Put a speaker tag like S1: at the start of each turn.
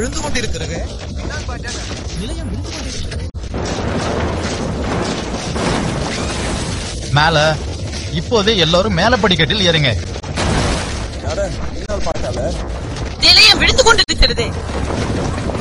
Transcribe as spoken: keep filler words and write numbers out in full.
S1: விழுந்து கொண்டிருக்கிறது.
S2: நிலையம் விழுந்து கொண்டிருக்கிறது.
S3: மேல இப்போது எல்லாரும் மேல படிக்கட்டில் ஏறுங்க.
S4: நிலையம் விழுந்து கொண்டிருக்கிறது.